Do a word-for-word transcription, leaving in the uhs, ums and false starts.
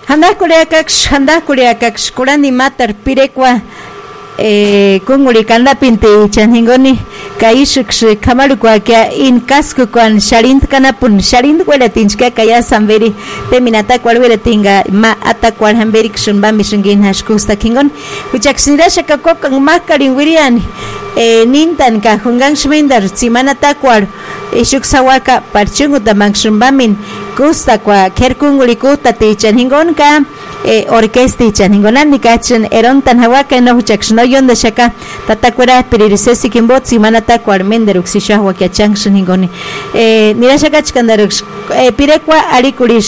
Handa kuriakaksh, handa kuriakaksh, kurani matar pirekwa eh kunguri kanda pinti chanhingoni kaishuksh kamarukwa kya in kasku kwan sharint kanapun sharint kwela tinchka kaya samberi teminata kwalwela tinga ma atakwal hamberi kshunba mishungin hashkusta kingon wichaksinira shakakok makarin wiriani eh nintan ka hungang shmindar simana takwal ishuk sawaka parchungu tamangshumbamin kusta kwa kerkunguri kuta tichanhingon ka eh orquesta chanhingonan nikachin eron tan hawaka no huchakshno yonda shaka tatakwara piririsesi kimbot simana takwar menderuk sishahwa kya changshin hingoni eh nirashaka chkandaruk eh pirekwa arikurish